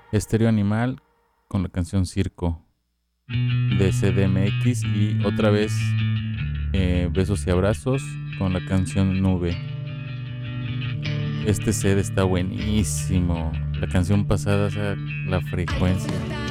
Estéreo Animal con la canción Circo de CDMX y otra vez Besos y Abrazos con la canción Nube. Este set está buenísimo. La canción pasada, o sea, la frecuencia.